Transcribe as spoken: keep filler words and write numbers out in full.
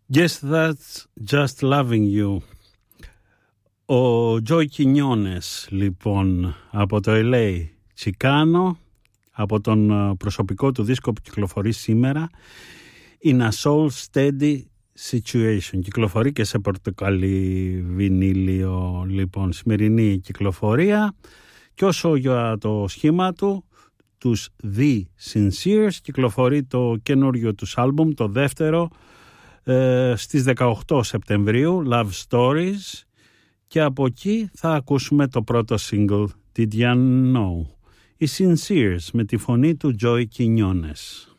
Yes, that's just loving you. Ο Joy Quiñones, λοιπόν, από το ελ έι, Chicano, από τον προσωπικό του δίσκο που κυκλοφορεί σήμερα, In a Soul Steady Situation. Κυκλοφορεί και σε πορτοκαλί βινίλιο, λοιπόν, σημερινή κυκλοφορία. Και όσο για το σχήμα του, τους The Sinceres, κυκλοφορεί το καινούριο τους άλμπουμ, το δεύτερο, ε, στις δεκαοκτώ Σεπτεμβρίου, Love Stories, και από εκεί θα ακούσουμε το πρώτο single, Did You Know? Οι Sinceres με τη φωνή του Joy Quiñones.